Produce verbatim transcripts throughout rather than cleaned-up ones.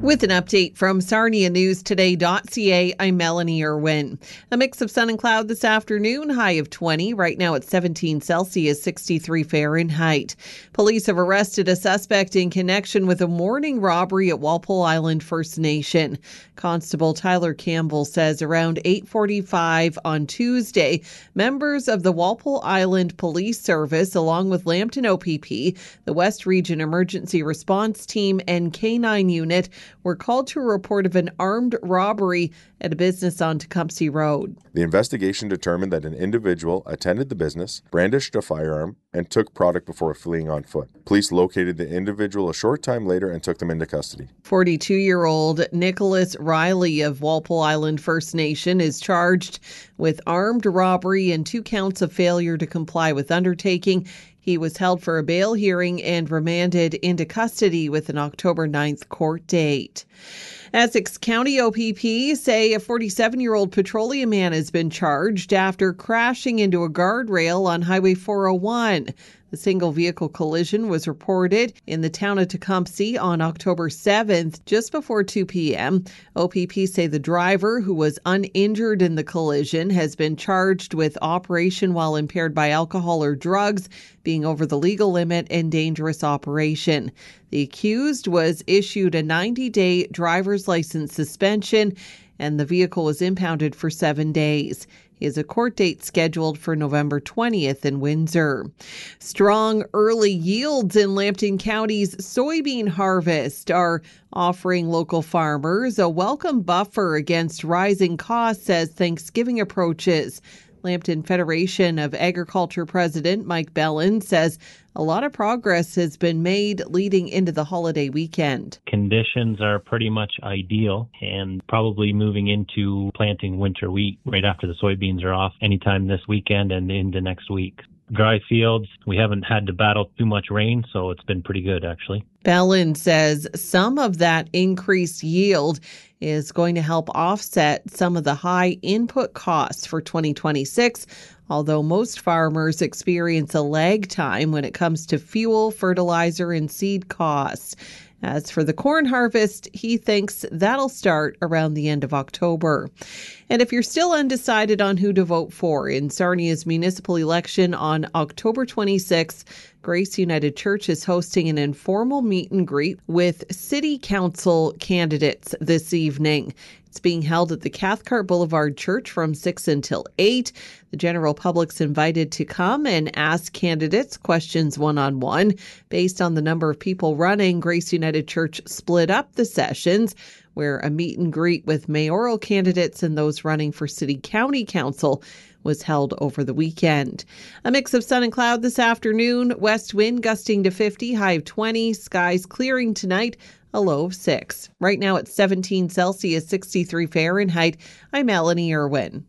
With an update from Sarnia News Today dot C A, I'm Melanie Irwin. A mix of sun and cloud this afternoon, high of twenty. Right now at seventeen Celsius, sixty-three Fahrenheit. Police have arrested a suspect in connection with a morning robbery at Walpole Island First Nation. Constable Tyler Campbell says around eight forty-five on Tuesday, members of the Walpole Island Police Service, along with Lambton O P P, the West Region Emergency Response Team, and K nine Unit, were called to a report of an armed robbery at a business on Tecumseh Road. The investigation determined that an individual attended the business, brandished a firearm, and took product before fleeing on foot. Police located the individual a short time later and took them into custody. forty-two-year-old Nicholas Riley of Walpole Island First Nation is charged with armed robbery and two counts of failure to comply with undertaking. He was held for a bail hearing and remanded into custody with an October ninth court date. Essex County O P P say a forty-seven-year-old petroleum man has been charged after crashing into a guardrail on Highway four oh one. The single vehicle collision was reported in the town of Tecumseh on October seventh, just before two p.m. O P P say the driver, who was uninjured in the collision, has been charged with operation while impaired by alcohol or drugs, being over the legal limit, and dangerous operation. The accused was issued a ninety-day driver's license suspension, and the vehicle was impounded for seven days. He has a court date scheduled for November twentieth in Windsor. Strong early yields in Lambton County's soybean harvest are offering local farmers a welcome buffer against rising costs as Thanksgiving approaches. Lambton Federation of Agriculture President Mike Bellin says a lot of progress has been made leading into the holiday weekend. Conditions are pretty much ideal and probably moving into planting winter wheat right after the soybeans are off anytime this weekend and into next week. Dry fields, we haven't had to battle too much rain, so it's been pretty good, actually. Bellin says some of that increased yield is going to help offset some of the high input costs for twenty twenty-six, although most farmers experience a lag time when it comes to fuel, fertilizer, and seed costs. As for the corn harvest, he thinks that'll start around the end of October. And if you're still undecided on who to vote for in Sarnia's municipal election on October twenty-sixth, Grace United Church is hosting an informal meet and greet with city council candidates this evening. It's being held at the Cathcart Boulevard Church from six until eight. The general public's invited to come and ask candidates questions one-on-one. Based on the number of people running, Grace United Church split up the sessions, where a meet and greet with mayoral candidates and those running for city county council was held over the weekend. A mix of sun and cloud this afternoon. West wind gusting to fifty, high of twenty. Skies clearing tonight, a low of six. Right now at seventeen Celsius, sixty-three Fahrenheit. I'm Melanie Irwin.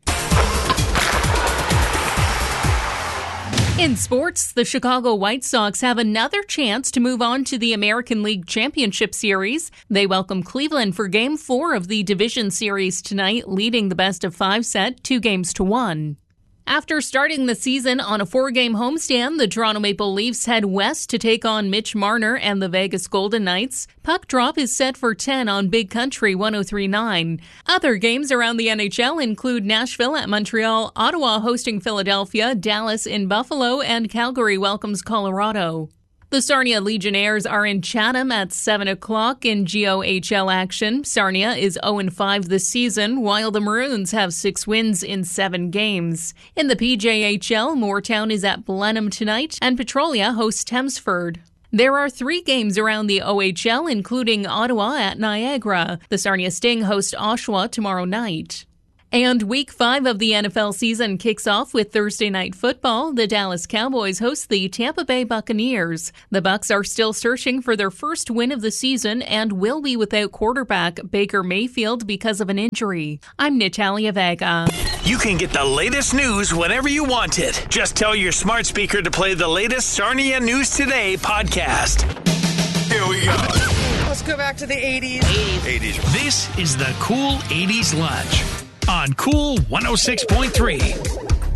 In sports, the Chicago White Sox have another chance to move on to the American League Championship Series. They welcome Cleveland for Game four of the Division Series tonight, leading the best-of-five set two games to one. After starting the season on a four-game homestand, the Toronto Maple Leafs head west to take on Mitch Marner and the Vegas Golden Knights. Puck drop is set for ten on Big Country one oh three point nine. Other games around the N H L include Nashville at Montreal, Ottawa hosting Philadelphia, Dallas in Buffalo, and Calgary welcomes Colorado. The Sarnia Legionnaires are in Chatham at seven o'clock in G O H L action. Sarnia is oh and five this season, while the Maroons have six wins in seven games. In the P J H L, Mooretown is at Blenheim tonight, and Petrolia hosts Thamesford. There are three games around the O H L, including Ottawa at Niagara. The Sarnia Sting host Oshawa tomorrow night. And week five of the N F L season kicks off with Thursday Night Football. The Dallas Cowboys host the Tampa Bay Buccaneers. The Bucs are still searching for their first win of the season and will be without quarterback Baker Mayfield because of an injury. I'm Natalia Vega. You can get the latest news whenever you want it. Just tell your smart speaker to play the latest Sarnia News Today podcast. Here we go. Let's go back to the eighties. eighties. This is the Cool eighties Lunch on Cool one oh six point three.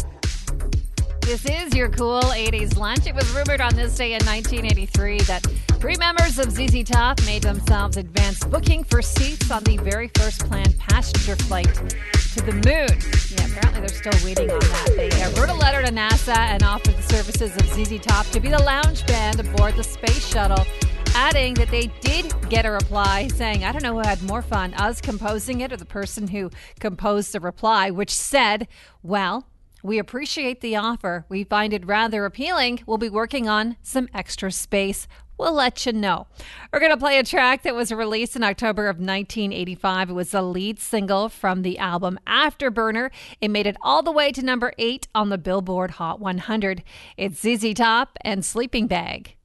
This is your Cool eighties Lunch. It was rumored on this day in nineteen eighty-three that Three members of Z Z Top made themselves advance booking for seats on the very first planned passenger flight to the moon. Yeah, apparently they're still waiting on that. They uh, wrote a letter to NASA and offered the services of Z Z Top to be the lounge band aboard the space shuttle, adding that they did get a reply saying, I don't know who had more fun, us composing it or the person who composed the reply, which said, well, we appreciate the offer. We find it rather appealing. We'll be working on some extra space. We'll let you know. We're going to play a track that was released in October of nineteen eighty-five. It was the lead single from the album Afterburner. It made it all the way to number eight on the Billboard Hot one hundred. It's Z Z Top and Sleeping Bag.